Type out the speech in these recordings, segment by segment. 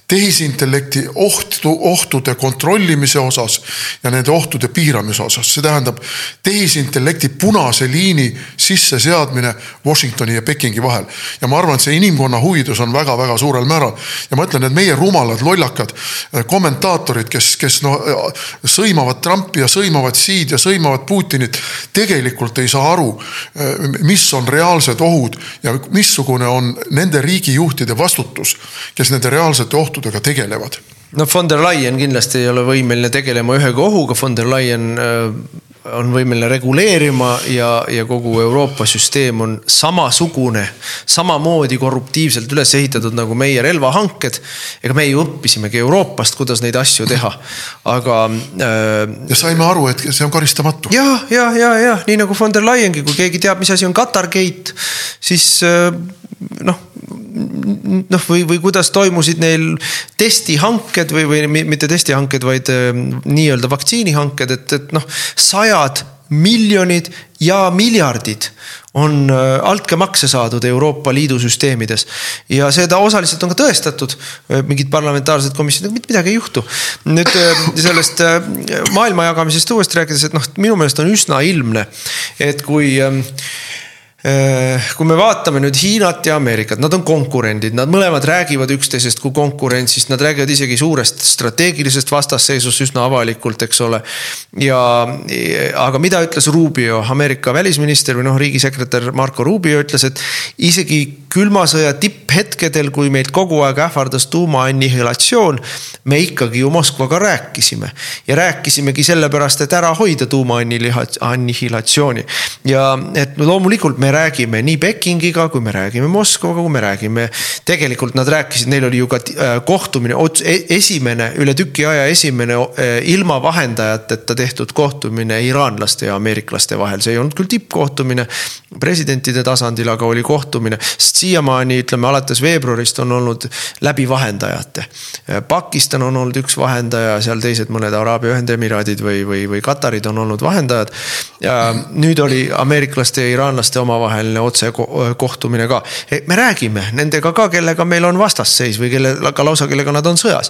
tehisintellekti ohtude kontrollimise osas ja nende ohtude piiramise osas. See tähendab tehisintellekti punase liini sisseseadmine Washingtoni ja Pekingi vahel. Ja ma arvan, et see inimkonna huvidus on väga-väga suurel määral. Ja ma ütlen, et meie rumalad, lollakad kommentaatorid, kes sõimavad Trumpi ja sõimavad Xi'd ja sõimavad Putinit, tegelikult ei saa aru, mis on reaalsed ohud ja missugune on nende riigijuhtide vastutus, kes nende reaalsete ohtudega tegelevad. No von der Leyen kindlasti ei ole võimeline tegelema ühega ohuga, von der Leyen on võimeline reguleerima ja kogu Euroopa süsteem on samasugune, samamoodi korruptiivselt üles ehitatud nagu meie relvahanked. Ega me ju õppisimegi Euroopast, kuidas neid asju teha. Aga ja saime aru, et see on karistamatu. Ja, nii nagu von der Leyengi, kui keegi teab, mis asi on Qatargate, siis või kuidas toimusid neil testihanked või mitte testihanked, vaid nii-öelda vaktsiinihanked, et sajad miljonid ja miljardid on altkäemakse saadud Euroopa Liidu süsteemides. Ja seda osaliselt on ka tõestatud, mingid parlamentaarsed komisjonid, midagi ei juhtu. Nüüd sellest maailma jagamisest uuesti rääkides, et minu meelest on üsna ilmne, et kui me vaatame nüüd Hiinat ja Ameerikat, nad on konkurendid, nad mõlemad räägivad üksteisest kui konkurentsist, nad räägivad isegi suurest strateegilisest vastasseisust üsna avalikult, eks ole. Aga mida ütles Rubio, Ameerika välisminister või riigisekretär Marco Rubio ütles, et isegi külma sõja tipphetkedel, kui meilt kogu aeg ähvardas tuumaannihilatsioon, me ikkagi ju Moskvaga rääkisime. Ja rääkisimegi sellepärast, et ära hoida tuumaannihilatsiooni. Ja et loomulikult me räägime nii Pekingiga, kui me räägime Moskvaga, kui me räägime, tegelikult nad rääkisid, neil oli ju ka kohtumine, esimene, üle tüki aja esimene ilma vahendajateta tehtud kohtumine iraanlaste ja ameeriklaste vahel. See ei olnud küll tippkohtumine presidentide tasandil, aga oli kohtumine. Siiamaani, ütleme, alates veebruarist on olnud läbi vahendajate. Pakistan on olnud üks vahendaja, seal teised mõned Araabia Ühendemiraadid või Katarid on olnud vahendajad. Ja nüüd oli ameeriklaste ja iraanlaste omavaheline otse kohtumine ka. Me räägime nendega ka, kellega meil on vastasseis või kellega nad on sõjas.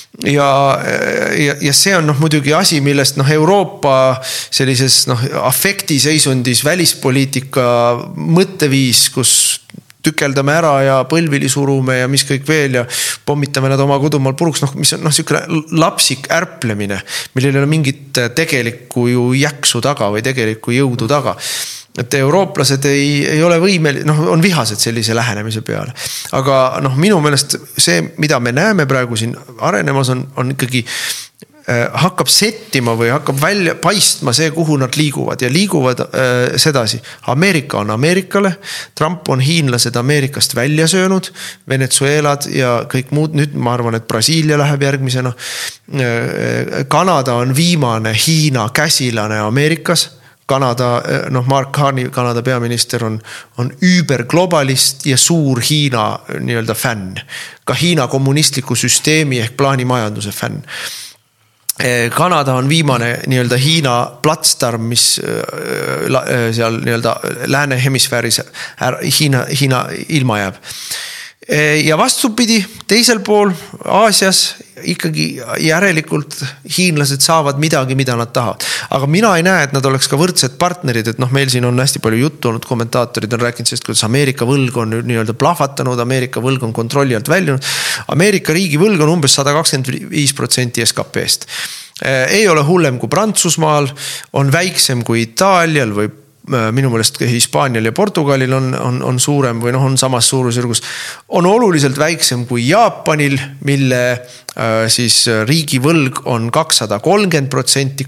Ja see on muidugi asi, millest Euroopa sellises afektiseisundis välispoliitika mõtteviis, kus tükeldame ära ja põlvili surume ja mis kõik veel ja pommitame nad oma kodumaal puruks, mis on selline lapsik ärplemine, millel ei ole mingit tegelikku ju jäksu taga või tegelikku jõudu taga. Et eurooplased ei ole võimel, on vihased sellise lähenemise peale. Aga minu meelest see, mida me näeme praegu siin arenemas on ikkagi hakkab settima või hakkab välja paistma see, kuhu nad liiguvad ja liiguvad sedasi. Ameerika on Ameerikale, Trump on hiinlased Ameerikast välja söönud, Venezuelad ja kõik muud, nüüd ma arvan, et Brasiilia läheb järgmisena. Kanada on viimane Hiina käsilane Ameerikas. Kanada, Mark Carney, Kanada peaminister on überglobalist ja suur Hiina nii-öelda fänn. Ka Hiina kommunistliku süsteemi ehk plaanimajanduse fänn. Kanada on viimane nii-öelda Hiina platsdarm, mis seal nii-öelda lääne hemisfääris Hiina ilma jääb. Ja vastupidi, teisel pool Aasias ikkagi järelikult hiinlased saavad midagi, mida nad tahavad. Aga mina ei näe, et nad oleks ka võrdsed partnerid, et meil siin on hästi palju juttu olnud, kommentaatorid on rääkinud sellest, kuidas Ameerika võlg on nii-öelda plahvatanud, Ameerika võlg on kontrolli alt väljunud. Ameerika riigi võlg on umbes 125% SKP-st. Ei ole hullem kui Prantsusmaal, on väiksem kui Itaalial või minu meelest Hispaanial ja Portugalil on suurem või on samas suurusjärgus, on oluliselt väiksem kui Jaapanil, mille siis riigi võlg on 230%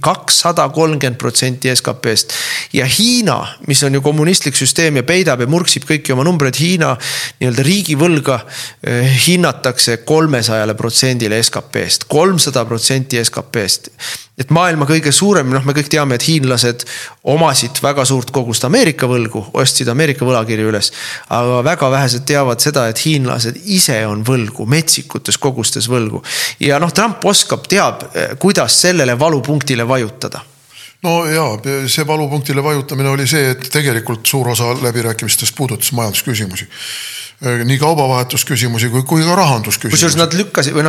SKP-st ja Hiina, mis on ju kommunistlik süsteem ja peidab ja murksib kõiki oma numbreid, Hiina nii-öelda riigi võlga hinnatakse 300% SKP-st, 300% SKP-st. Et maailma kõige suurem, me kõik teame, et hiinlased omasid väga suurt kogust Ameerika võlgu, ostsid Ameerika võlakirju üles, aga väga vähesed teavad seda, et hiinlased ise on võlgu, metsikutes kogustes võlgu. Ja Trump teab, kuidas sellele valupunktile vajutada. No jaa, see valupunktile vajutamine oli see, et tegelikult suur osa läbirääkimistest puudutas majandusküsimusi. Nii kaubavahetusküsimusi kui ka rahandusküsimusi. Kusjuures nad lükkasid, või